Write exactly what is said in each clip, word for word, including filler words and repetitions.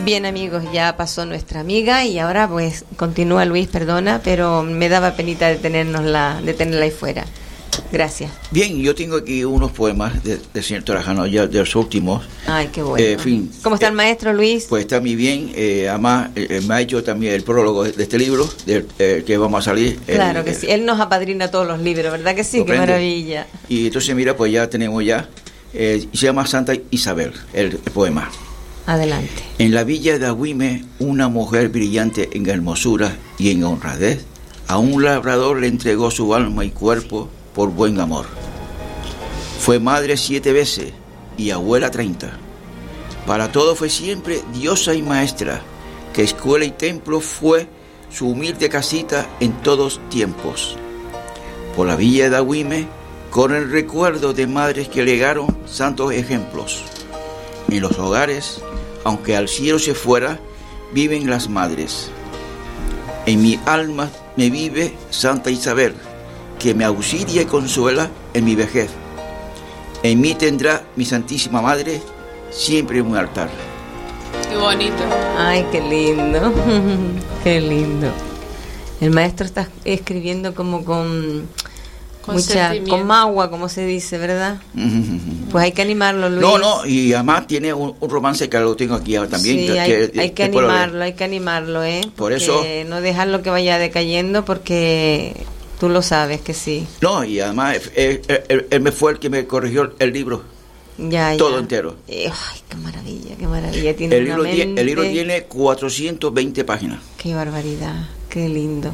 Bien, amigos, ya pasó nuestra amiga y ahora pues continúa Luis, perdona, pero me daba penita detenernosla, detenerla ahí fuera. Gracias. Bien, yo tengo aquí unos poemas del de señor Torajano, ya de los últimos. Ay, qué bueno. Eh, en fin, ¿Cómo está el maestro, Luis? Pues está muy bien. Eh, además, eh, me ha hecho también el prólogo de este libro, del eh, que vamos a salir. Claro el, que el, sí. Él nos apadrina todos los libros, ¿verdad que sí? Qué maravilla. Y entonces, mira, pues ya tenemos ya. Eh, se llama Santa Isabel, el, el poema. Adelante. En la villa de Agüime, una mujer brillante en hermosura y en honradez, a un labrador le entregó su alma y cuerpo por buen amor. Fue madre siete veces y abuela treinta. Para todo fue siempre diosa y maestra, que escuela y templo fue su humilde casita en todos tiempos. Por la villa de Agüime, con el recuerdo de madres que legaron santos ejemplos. En los hogares, aunque al cielo se fuera, viven las madres. En mi alma me vive Santa Isabel, que me auxilia y consuela en mi vejez. En mí tendrá mi Santísima Madre siempre un altar. Qué bonito. Ay, qué lindo. Qué lindo. El maestro está escribiendo como con... Con mucha, con magua, como se dice, ¿verdad? Pues hay que animarlo, Luis. No, no, y además tiene un, un romance que lo tengo aquí también. Sí, que, hay, que, hay que animarlo, hay que animarlo, ¿eh? Por eso... No dejarlo que vaya decayendo porque tú lo sabes que sí. No, y además él, él, él me fue el que me corrigió el libro. Ya, todo ya. entero. Eh, ay, qué maravilla, qué maravilla. Tiene el, una libro mente... tiene, el libro tiene cuatrocientas veinte páginas. Qué barbaridad, qué lindo.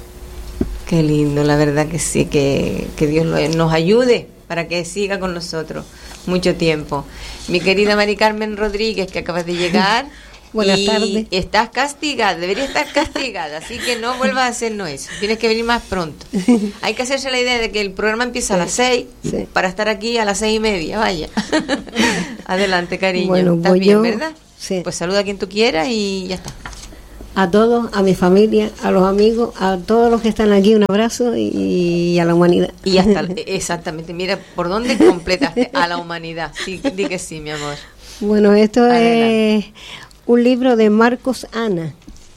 Qué lindo, la verdad que sí, que, que Dios lo, nos ayude para que siga con nosotros mucho tiempo. Mi querida Mari Carmen Rodríguez, que acabas de llegar. Buenas y tardes. Estás castigada, debería estar castigada, así que no vuelvas a hacernos eso. Tienes que venir más pronto. Hay que hacerse la idea de que el programa empieza a las seis sí. para estar aquí a las seis y media, vaya. Adelante, cariño. Bueno, ¿Estás voy bien, yo, verdad? Sí. Pues saluda a quien tú quieras y ya está. A todos, a mi familia, a los amigos, a todos los que están aquí, un abrazo y, y a la humanidad. Y hasta, exactamente, mira, ¿por dónde completaste? A la humanidad. Sí, di que sí, mi amor. Bueno, esto Adelante. Es un libro de Marcos Ana.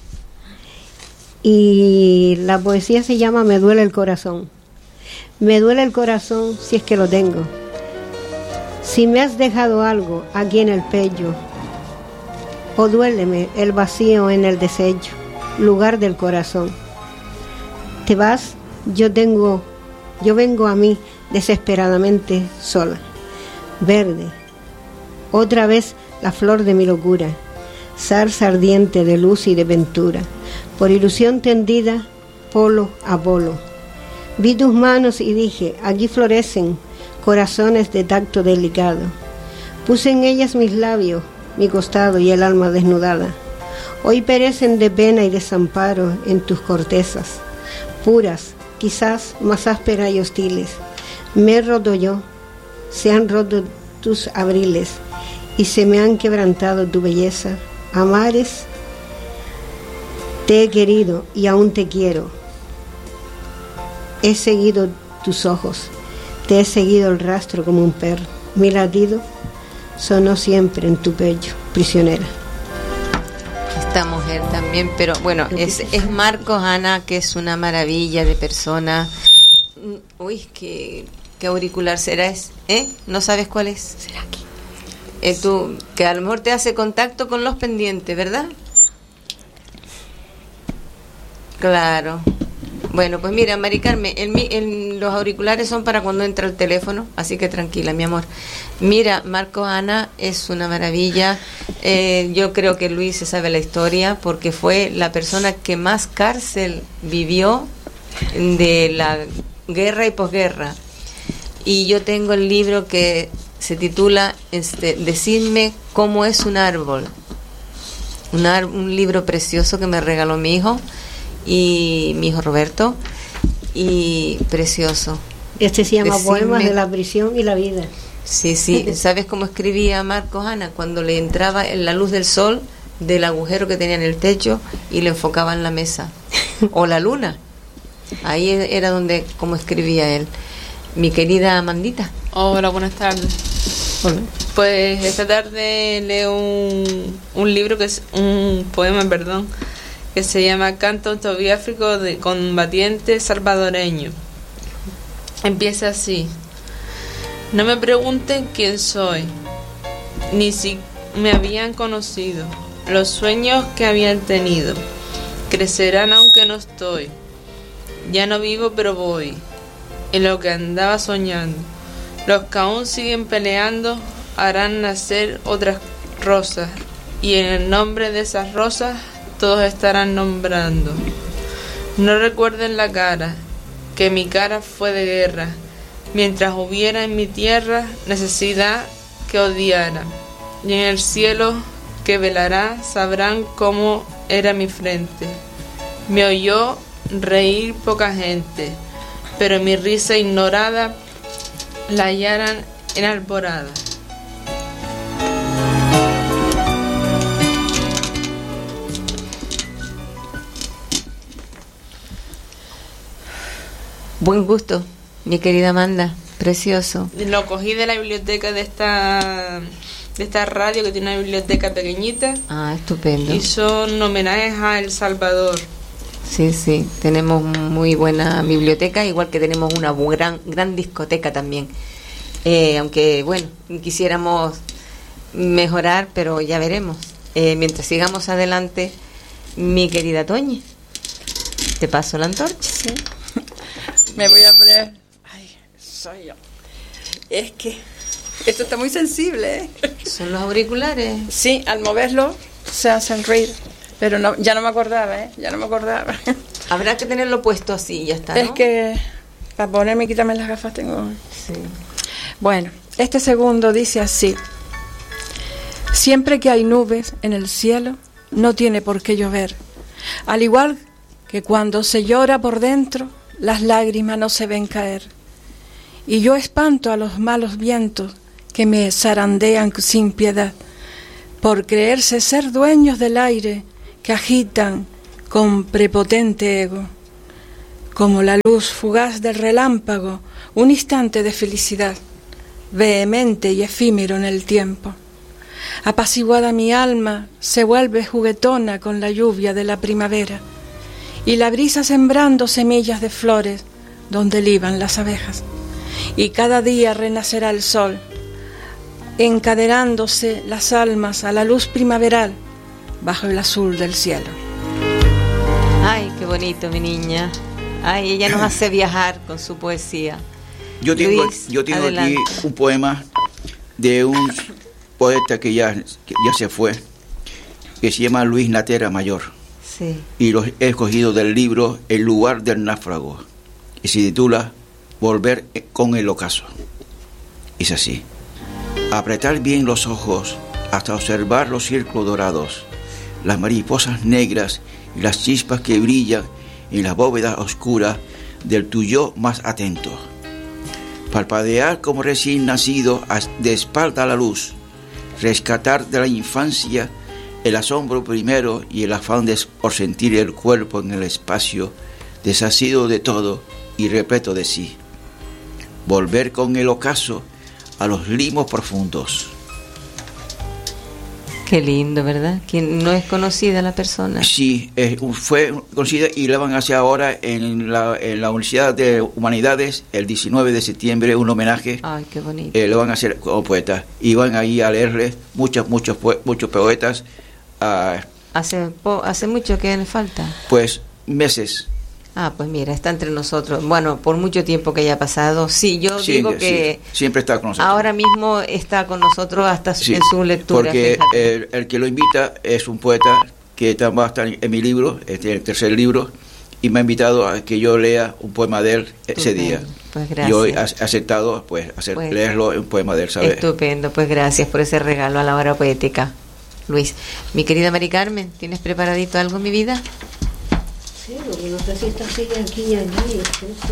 Y la poesía se llama Me duele el corazón. Me duele el corazón si es que lo tengo. Si me has dejado algo aquí en el pecho, o duéleme el vacío en el desecho, lugar del corazón. Te vas, yo tengo, yo vengo a mí desesperadamente sola, verde, otra vez la flor de mi locura, zarza ardiente de luz y de ventura, por ilusión tendida, polo a polo. Vi tus manos y dije, aquí florecen corazones de tacto delicado. Puse en ellas mis labios, mi costado y el alma desnudada. Hoy perecen de pena y desamparo en tus cortezas, puras, quizás más ásperas y hostiles. Me he roto yo, se han roto tus abriles, y se me han quebrantado tu belleza. A mares te he querido y aún te quiero. He seguido tus ojos, te he seguido el rastro como un perro. Mi latido sonó siempre en tu pecho, prisionera. Esta mujer también, pero bueno, es, es Marcos Ana, que es una maravilla de persona. Uy, qué, qué auricular será es, ¿eh? ¿No sabes cuál es? Será aquí. Eh, tú, que a lo mejor te hace contacto con los pendientes, ¿verdad? Claro. Bueno, pues mira, Mari Carmen, el, el, los auriculares son para cuando entra el teléfono, así que tranquila, mi amor. Mira, Marcos Ana es una maravilla. Eh, yo creo que Luis se sabe la historia porque fue la persona que más cárcel vivió de la guerra y posguerra. Y yo tengo el libro que se titula este, Decidme cómo es un árbol. Un, ar, un libro precioso que me regaló mi hijo. Y mi hijo Roberto, y precioso. Este se llama Decirme, Poemas de la prisión y la vida. Sí, sí. ¿Sabes cómo escribía Marcos Ana? Cuando le entraba en la luz del sol del agujero que tenía en el techo y le enfocaba en la mesa. O la luna. Ahí era donde, como escribía él. Mi querida Amandita. Hola, buenas tardes. Pues esta tarde leo un, un libro que es un poema, perdón, que se llama Canto autobiográfico de combatiente salvadoreño. Empieza así: no me pregunten quién soy, ni si me habían conocido. Los sueños que habían tenido crecerán aunque no estoy. Ya no vivo pero voy en lo que andaba soñando. Los que aún siguen peleando harán nacer otras rosas, y en el nombre de esas rosas todos estarán nombrando. No recuerden la cara, que mi cara fue de guerra, mientras hubiera en mi tierra necesidad que odiara. Y en el cielo que velará sabrán cómo era mi frente. Me oyó reír poca gente, pero mi risa ignorada la hallaran enalborada. Buen gusto, mi querida Amanda, precioso. Lo cogí de la biblioteca de esta de esta radio, que tiene una biblioteca pequeñita. Ah, estupendo. Y son homenajes a El Salvador. Sí, sí, tenemos muy buena biblioteca, igual que tenemos una gran gran discoteca también. Eh, aunque, bueno, quisiéramos mejorar, pero ya veremos. Eh, mientras sigamos adelante, mi querida Toñi, te paso la antorcha. Sí. Me voy a poner... Ay, soy yo. Es que esto está muy sensible, ¿eh? Son los auriculares. Sí, al moverlo se hacen ruido. Pero no, ya no me acordaba, ¿eh? Ya no me acordaba. Habrá que tenerlo puesto así, ya está, ¿no? Es que para ponerme y quitarme las gafas tengo... Sí. Bueno, este segundo dice así: siempre que hay nubes en el cielo, no tiene por qué llover. Al igual que cuando se llora por dentro, las lágrimas no se ven caer. Y yo espanto a los malos vientos que me zarandean sin piedad, por creerse ser dueños del aire que agitan con prepotente ego. Como la luz fugaz del relámpago, un instante de felicidad, vehemente y efímero en el tiempo. Apaciguada mi alma se vuelve juguetona con la lluvia de la primavera, y la brisa sembrando semillas de flores donde liban las abejas. Y cada día renacerá el sol, encadenándose las almas a la luz primaveral bajo el azul del cielo. Ay, qué bonito, mi niña. Ay, ella nos hace viajar con su poesía. Yo tengo, Luis, yo tengo aquí adelante. un poema de un poeta que ya, que ya se fue, que se llama Luis Natera Mayor. Sí. Y lo he escogido del libro El lugar del náufrago, y se titula Volver con el ocaso. Es así: apretar bien los ojos hasta observar los círculos dorados, las mariposas negras y las chispas que brillan en la bóveda oscura del tuyo más atento. Parpadear como recién nacido de espalda a la luz, rescatar de la infancia el asombro primero y el afán de, por sentir el cuerpo en el espacio, desasido de todo y repleto de sí. Volver con el ocaso a los limos profundos. Qué lindo, ¿verdad? Que no es conocida la persona. Sí, eh, fue conocida y la van a hacer ahora en la, en la Universidad de Humanidades el diecinueve de septiembre, un homenaje. Ay, qué bonito. Eh, lo van a hacer como poeta y van ahí a leerle muchos, muchos, muchos poetas. Uh, hace, po, hace mucho que le falta. Pues meses. Ah, pues mira, está entre nosotros. Bueno, por mucho tiempo que haya pasado. Sí, yo sí, digo que sí, siempre está con nosotros. Ahora mismo está con nosotros hasta sí, en su lectura. Porque el, el que lo invita es un poeta que también va a estar en mi libro, este es el tercer libro, y me ha invitado a que yo lea un poema de él ese Estupendo. día. Pues gracias. Yo he aceptado pues, hacer, pues leerlo un poema de él, ¿sabes? Estupendo, pues gracias por ese regalo a la hora poética, Luis. Mi querida Mari Carmen, ¿tienes preparadito algo, mi vida? Sí, no sé si está así aquí y allí. Sí, sí.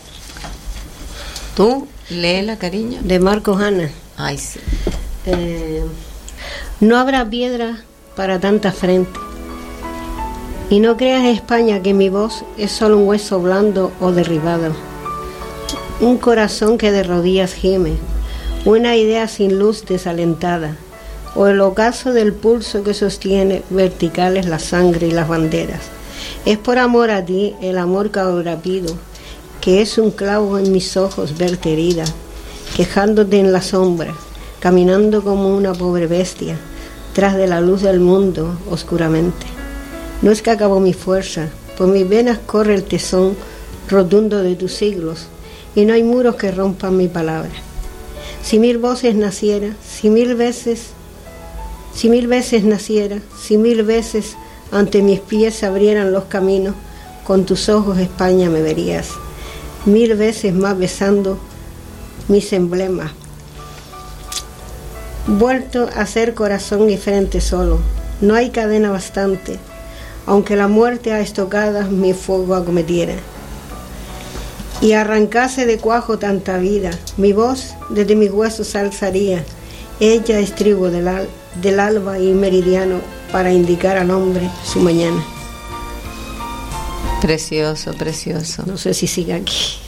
¿Tú? Léela, cariño. De Marcos Ana. Ay, sí. Eh, no habrá piedra para tanta frente. Y no creas, España, que mi voz es solo un hueso blando o derribado. Un corazón que de rodillas gime. una idea sin luz desalentada, o el ocaso del pulso que sostiene verticales la sangre y las banderas. Es por amor a ti, el amor que ahora pido, que es un clavo en mis ojos verte herida, quejándote en la sombra, caminando como una pobre bestia, tras de la luz del mundo, oscuramente. No es que acabó mi fuerza, por mis venas corre el tesón rotundo de tus siglos, y no hay muros que rompan mi palabra. Si mil voces naciera, si mil veces, si mil veces naciera, si mil veces ante mis pies se abrieran los caminos, con tus ojos España me verías, mil veces más besando mis emblemas. Vuelto a ser corazón y frente solo, no hay cadena bastante, aunque la muerte a estocadas mi fuego acometiera, y arrancase de cuajo tanta vida, mi voz desde mis huesos alzaría, ella es tribu del, al, del alba y meridiano para indicar al hombre su mañana. Precioso, precioso. No sé si sigue aquí.